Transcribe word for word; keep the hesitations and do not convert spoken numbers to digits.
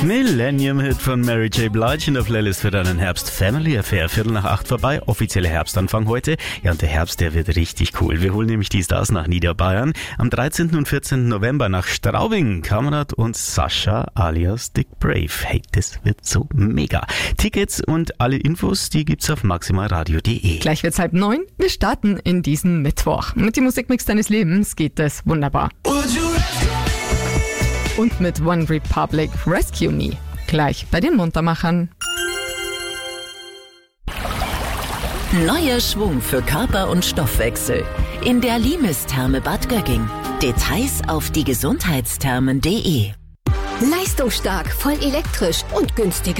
Millennium-Hit von Mary J. Blige in der Playlist für deinen Herbst. Family Affair, Viertel nach acht vorbei, offizieller Herbstanfang heute. Ja, und der Herbst, der wird richtig cool. Wir holen nämlich die Stars nach Niederbayern. Am dreizehnten und vierzehnten November nach Straubing, Kamrat und Sascha alias Dick Brave. Hey, das wird so mega. Tickets und alle Infos, die gibt's auf maximalradio punkt de. Gleich wird's halb neun. Wir starten in diesen Mittwoch. Mit dem Musikmix deines Lebens geht es wunderbar. Und mit One Republic Rescue Me. Gleich bei den Muntermachern. Neuer Schwung für Körper und Stoffwechsel in der Limes-Therme Bad Gögging. Details auf die gesundheitsthermen punkt de. Leistungsstark, voll elektrisch und günstiger.